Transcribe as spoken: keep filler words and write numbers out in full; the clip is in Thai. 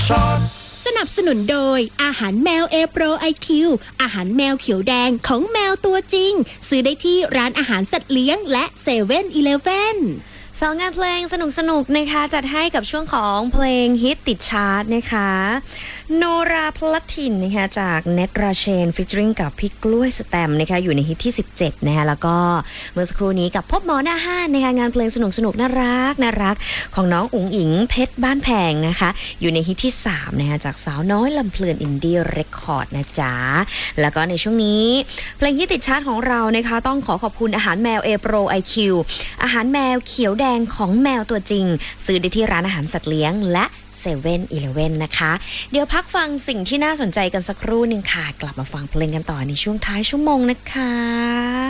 สนับสนุนโดยอาหารแมว A Pro ไอ คิว อาหารแมวเขียวแดงของแมวตัวจริงซื้อได้ที่ร้านอาหารสัตว์เลี้ยงและเซเว่นอีเลฟเว่นสองงานเพลงสนุกสนุกนะคะจัดให้กับช่วงของเพลงฮิตติดชาร์ตนะคะโนราพลัดถิ่นนะคะจากเนตราเชนฟิชเชอริงกับพี่กล้วยสแตมนะคะอยู่ในฮิตที่สิบเจ็ดนะคะแล้วก็เมื่อสักครู่นี้กับพบหมอหน้าห้านนะคะงานเพลงสนุกสนุกน่ารักน่ารักของน้องอุ๋งอิงเพชรบ้านแพงนะคะอยู่ในฮิตที่สามนะคะจากสาวน้อยลำเพลินอินดี้เรคคอร์ดนะจ๊ะแล้วก็ในช่วงนี้เพลงฮิตติดชาร์ตของเรานะคะต้องขอขอบคุณอาหารแมว A Pro ไอ คิว อาหารแมวเขียวแดงของแมวตัวจริงซื้อได้ที่ร้านอาหารสัตว์เลี้ยงและเซเว่นอีเลฟเว่นนะคะเดี๋ยวพักฟังสิ่งที่น่าสนใจกันสักครู่หนึ่งค่ะกลับมาฟังเพลงกันต่อในช่วงท้ายชั่วโมงนะคะ